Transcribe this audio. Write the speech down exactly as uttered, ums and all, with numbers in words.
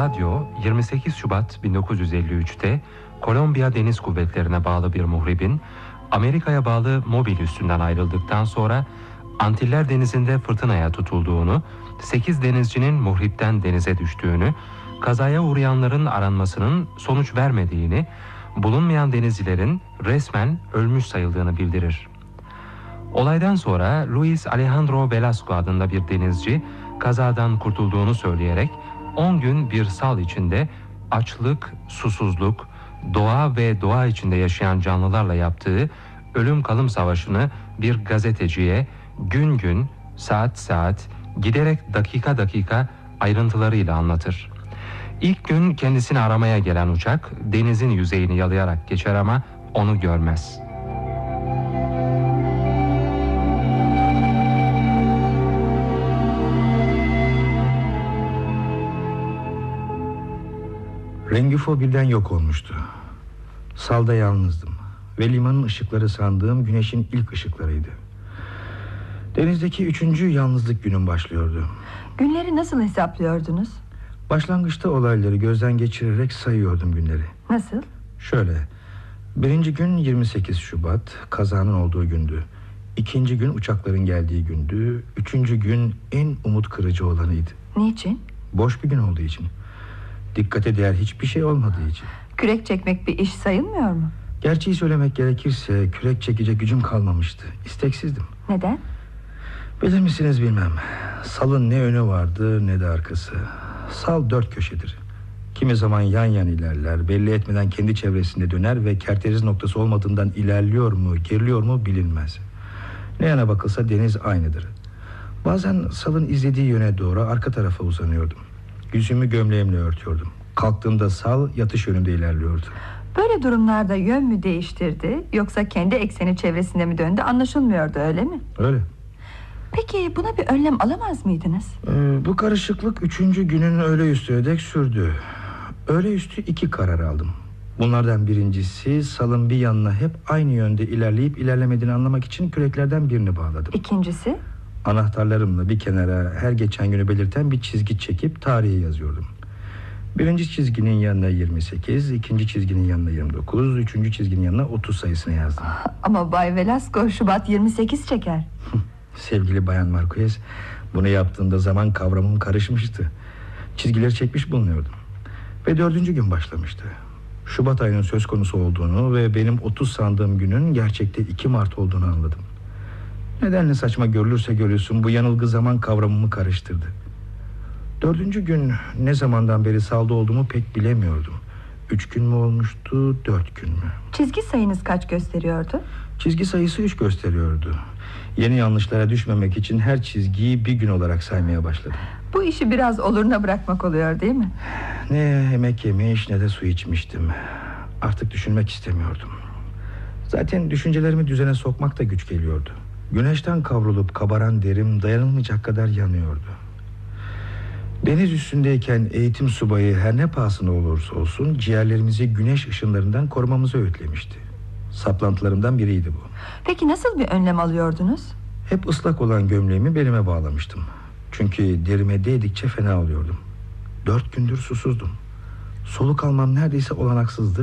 Radyo yirmi sekiz Şubat bin dokuz yüz elli üç'te Kolombiya Deniz Kuvvetlerine bağlı bir muhribin Amerika'ya bağlı Mobil üssünden ayrıldıktan sonra Antiller Denizi'nde fırtınaya tutulduğunu, sekiz denizcinin muhripten denize düştüğünü, kazaya uğrayanların aranmasının sonuç vermediğini, bulunmayan denizcilerin resmen ölmüş sayıldığını bildirir. Olaydan sonra Luis Alejandro Velasco adında bir denizci kazadan kurtulduğunu söyleyerek on gün bir sal içinde açlık, susuzluk, doğa ve doğa içinde yaşayan canlılarla yaptığı ölüm kalım savaşını bir gazeteciye gün gün, saat saat, giderek dakika dakika ayrıntılarıyla anlatır. İlk gün kendisini aramaya gelen uçak denizin yüzeyini yalayarak geçer ama onu görmez. Rengifo birden yok olmuştu. Salda yalnızdım ve limanın ışıkları sandığım güneşin ilk ışıklarıydı. Denizdeki üçüncü yalnızlık günüm başlıyordu. Günleri nasıl hesaplıyordunuz? Başlangıçta olayları gözden geçirerek sayıyordum günleri. Nasıl? Şöyle: birinci gün yirmi sekiz Şubat, kazanın olduğu gündü. İkinci gün uçakların geldiği gündü. Üçüncü gün en umut kırıcı olanıydı. Niçin? Boş bir gün olduğu için. Dikkate değer hiçbir şey olmadığı için. Kürek çekmek bir iş sayılmıyor mu? Gerçeği söylemek gerekirse kürek çekecek gücüm kalmamıştı. İsteksizdim. Neden? Bilir misiniz bilmem. Salın ne önü vardı ne de arkası. Sal dört köşedir. Kimi zaman yan yan ilerler, belli etmeden kendi çevresinde döner ve kerteriz noktası olmadığından ilerliyor mu, geriliyor mu bilinmez. Ne yana bakılsa deniz aynıdır. Bazen salın izlediği yöne doğru arka tarafa uzanıyordum. Yüzümü gömleğimle örtüyordum. Kalktığımda sal yatış yönünde ilerliyordu. Böyle durumlarda yön mü değiştirdi, yoksa kendi ekseni çevresinde mi döndü anlaşılmıyordu, öyle mi? Öyle. Peki buna bir önlem alamaz mıydınız? Ee, bu karışıklık üçüncü günün öğle üstüne dek sürdü. Öğle üstü iki karar aldım. Bunlardan birincisi, salın bir yanına hep aynı yönde ilerleyip ilerlemediğini anlamak için küreklerden birini bağladım. İkincisi? Anahtarlarımla bir kenara her geçen günü belirten bir çizgi çekip tarihi yazıyordum. Birinci çizginin yanına yirmi sekiz, ikinci çizginin yanına yirmi dokuz, üçüncü çizginin yanına otuz sayısını yazdım. Ama Bay Velasco Şubat yirmi sekiz çeker. Sevgili Bayan Marquez, bunu yaptığımda zaman kavramım karışmıştı. Çizgileri çekmiş bulunuyordum. Ve dördüncü gün başlamıştı. Şubat ayının söz konusu olduğunu ve benim otuz sandığım günün gerçekte iki Mart olduğunu anladım. Nedenle saçma görülürse görülsün bu yanılgı zaman kavramımı karıştırdı. Dördüncü gün ne zamandan beri salda olduğumu pek bilemiyordum. Üç gün mü olmuştu, dört gün mü? Çizgi sayınız kaç gösteriyordu? Çizgi sayısı üç gösteriyordu. Yeni yanlışlara düşmemek için her çizgiyi bir gün olarak saymaya başladım. Bu işi biraz oluruna bırakmak oluyor değil mi? Ne yemek yemiş ne de su içmiştim. Artık düşünmek istemiyordum. Zaten düşüncelerimi düzene sokmak da güç geliyordu. Güneşten kavrulup kabaran derim dayanılmayacak kadar yanıyordu. Deniz üstündeyken eğitim subayı her ne pahasına olursa olsun ciğerlerimizi güneş ışınlarından korumamızı öğütlemişti. Saplantılarımdan biriydi bu. Peki nasıl bir önlem alıyordunuz? Hep ıslak olan gömleğimi belime bağlamıştım. Çünkü derime değdikçe fena oluyordum. Dört gündür susuzdum. Soluk almam neredeyse olanaksızdı.